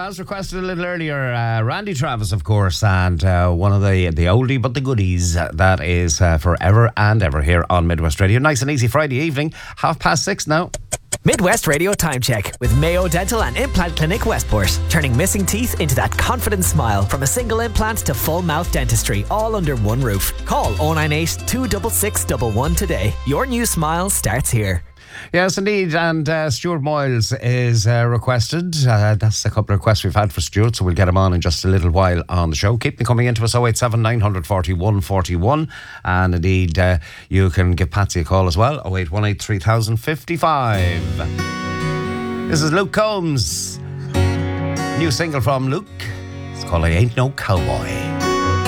as requested a little earlier, Randy Travis, of course, and one of the oldie but the goodies that is forever and ever here on Midwest Radio. Nice and easy Friday evening, 6:30 now. Midwest Radio Time Check with Mayo Dental and Implant Clinic Westport. Turning missing teeth into that confident smile. From a single implant to full mouth dentistry, all under one roof. Call 098 266 111 today. Your new smile starts here. Yes, indeed. And Stuart Moyles is requested. That's a couple of requests we've had for Stuart, so we'll get him on in just a little while on the show. Keep them coming into us, 087 941 41. And indeed, you can give Patsy a call as well, 0818 3055. This is Luke Combs. New single from Luke. It's called I Ain't No Cowboy.